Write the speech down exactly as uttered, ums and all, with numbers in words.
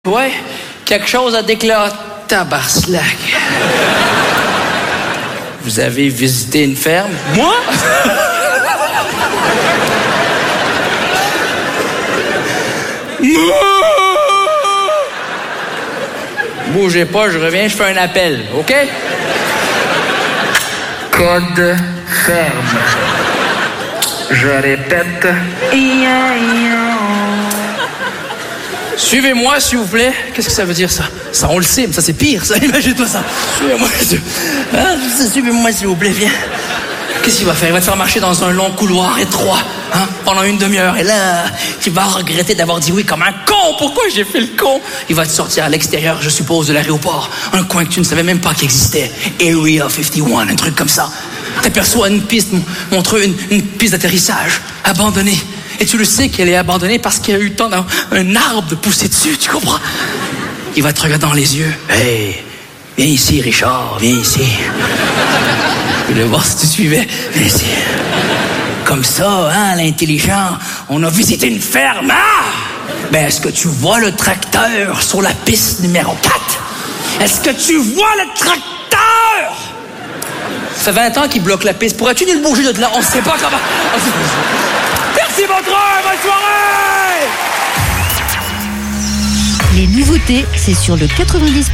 Ouais, quelque chose à déclarer. Tabarslac. Vous avez visité une ferme? Moi? Bougez pas, je reviens, je fais un appel, OK? Code ferme. Je répète. Suivez-moi, s'il vous plaît. Qu'est-ce que ça veut dire, ça? Ça, on le sait, mais ça, c'est pire, ça. Imagine-toi ça. Suivez-moi, hein? Suivez-moi, s'il vous plaît, viens. Qu'est-ce qu'il va faire? Il va te faire marcher dans un long couloir étroit, hein, pendant une demi-heure. Et là, tu vas regretter d'avoir dit oui comme un con. Pourquoi j'ai fait le con? Il va te sortir à l'extérieur, je suppose, de l'aéroport. Un coin que tu ne savais même pas qu'il existait. Area cinquante et un, un truc comme ça. T'aperçois une piste, montre une, une piste d'atterrissage, abandonnée. Et tu le sais qu'elle est abandonnée parce qu'il y a eu le temps d'un un arbre de pousser dessus, tu comprends? Il va te regarder dans les yeux. Hey, viens ici, Richard, viens ici. Je voulais voir si tu suivais. Viens ici. Comme ça, hein, l'intelligent, on a visité une ferme, hein? Ben, est-ce que tu vois le tracteur sur la piste numéro quatre? Est-ce que tu vois le tracteur? Ça fait vingt ans qu'il bloque la piste. Pourrais-tu nous le bouger de là? On ne sait pas comment... Merci, votre heure, bonne soirée! Les nouveautés, c'est sur le quatre-vingt-dix.